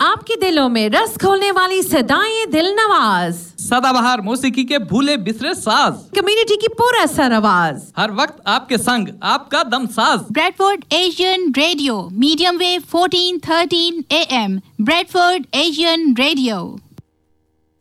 आपके दिलों में रस खोलने वाली सदाएं दिल नवाज, सदाबहार मौसीकी के भूले बिसरे साज, कम्युनिटी की पूरा सर आवाज, हर वक्त आपके संग आपका दम साज। Bradford Asian radio, medium wave 1413 AM, Bradford Asian radio.